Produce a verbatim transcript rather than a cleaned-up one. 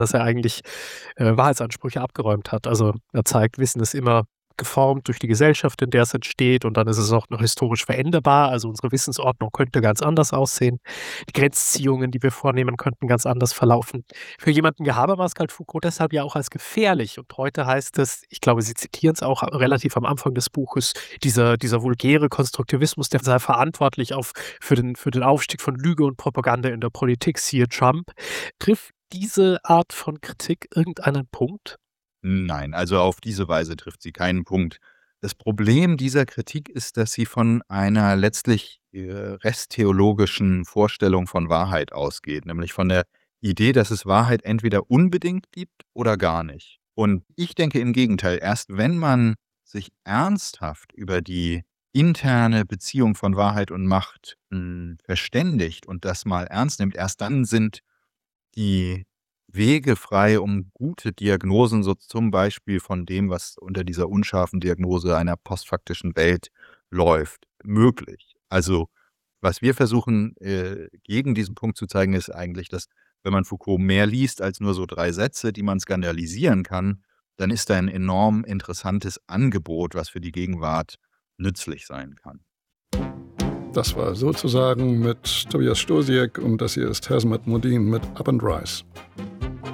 dass er eigentlich, äh, Wahrheitsansprüche abgeräumt hat. Also, er zeigt, Wissen ist immer geformt durch die Gesellschaft, in der es entsteht, und dann ist es auch noch historisch veränderbar. Also, unsere Wissensordnung könnte ganz anders aussehen. Die Grenzziehungen, die wir vornehmen, könnten ganz anders verlaufen. Für jemanden wie Habermas galt Foucault deshalb ja auch als gefährlich, und heute heißt es, ich glaube, Sie zitieren es auch relativ am Anfang des Buches, dieser dieser vulgäre Konstruktivismus, der sei verantwortlich auf für den für den Aufstieg von Lüge und Propaganda in der Politik, siehe Trump. Trifft diese Art von Kritik irgendeinen Punkt? Nein, also auf diese Weise trifft sie keinen Punkt. Das Problem dieser Kritik ist, dass sie von einer letztlich äh, resttheologischen Vorstellung von Wahrheit ausgeht, nämlich von der Idee, dass es Wahrheit entweder unbedingt gibt oder gar nicht. Und ich denke im Gegenteil, erst wenn man sich ernsthaft über die interne Beziehung von Wahrheit und Macht mh, verständigt und das mal ernst nimmt, erst dann sind die Wege frei, um gute Diagnosen, so zum Beispiel von dem, was unter dieser unscharfen Diagnose einer postfaktischen Welt läuft, möglich. Also, was wir versuchen, äh, gegen diesen Punkt zu zeigen, ist eigentlich, dass, wenn man Foucault mehr liest als nur so drei Sätze, die man skandalisieren kann, dann ist da ein enorm interessantes Angebot, was für die Gegenwart nützlich sein kann. Das war sozusagen mit Tobias Stosiek, und das hier ist Hazmat Modin mit Up and Rise.